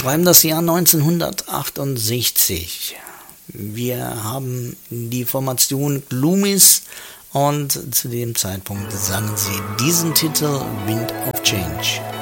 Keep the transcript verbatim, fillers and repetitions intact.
schreiben das Jahr neunzehnhundertachtundsechzig. Wir haben die Formation Gloomies und zu dem Zeitpunkt sangen sie diesen Titel Wind of Change.